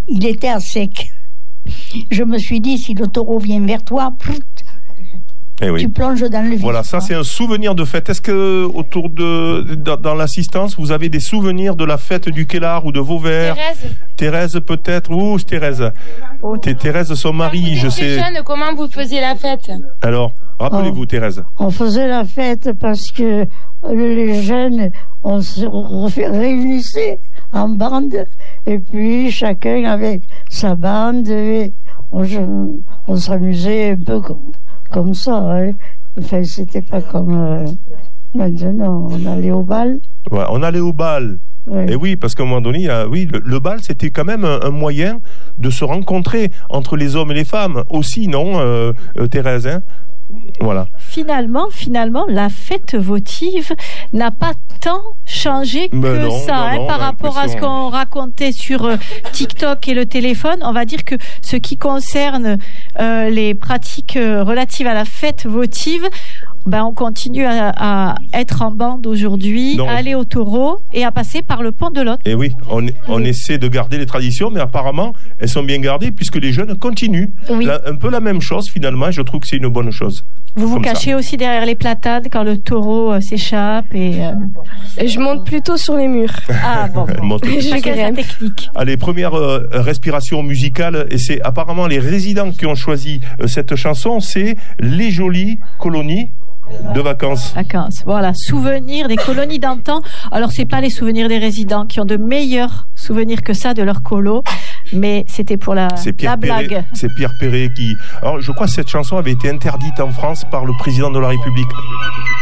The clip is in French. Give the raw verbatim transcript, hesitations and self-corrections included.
il était à sec. Je me suis dit, si le taureau vient vers toi, plout, Eh oui. tu plonges dans le vif. Voilà, ça c'est un souvenir de fête. Est-ce que autour de dans, dans l'assistance, vous avez des souvenirs de la fête du Kellar ou de Vauvert? Thérèse. Thérèse peut-être. Ouh, Thérèse. Oh, T'es Thérèse, son mari, je sais. Jeune, comment vous faisiez la fête? Alors, rappelez-vous, Oh. Thérèse. On faisait la fête parce que les jeunes, on se réunissait en bande et puis chacun avec sa bande et on, on s'amusait un peu comme, comme ça. Hein. Enfin, c'était pas comme euh, maintenant, on allait au bal. Ouais, on allait au bal. Ouais. Et oui, parce qu'à un moment donné, euh, oui, le, le bal, c'était quand même un, un moyen de se rencontrer entre les hommes et les femmes aussi, non, euh, euh, Thérèse, hein? Voilà. Finalement, finalement, la fête votive n'a pas tant changé que Mais non, ça non, hein, non, par rapport à ce qu'on racontait sur euh, TikTok et le téléphone. On va dire que ce qui concerne euh, les pratiques euh, relatives à la fête votive, ben, on continue à, à être en bande aujourd'hui, Non. à aller au taureau et à passer par le pont de l'Autre. Et oui, on, on essaie de garder les traditions, mais apparemment, elles sont bien gardées puisque les jeunes continuent. Oui. La- un peu la même chose finalement, et je trouve que c'est une bonne chose. Vous vous Comme ça. cachez aussi derrière les platanes quand le taureau euh, s'échappe et... euh, Je monte plutôt sur les murs. Ah bon, Elle bon. monte. Chacun sa grimpe. technique. Allez, première euh, respiration musicale, et c'est apparemment les résidents qui ont choisi euh, cette chanson, c'est Les Jolies Colonies de vacances. Vacances. Voilà, souvenirs des colonies d'antan. Alors, c'est pas les souvenirs des résidents qui ont de meilleurs souvenirs que ça de leur colo, mais c'était pour la, C'est Pierre la Perret, blague. c'est Pierre Perret qui... Alors, je crois que cette chanson avait été interdite en France par le président de la République.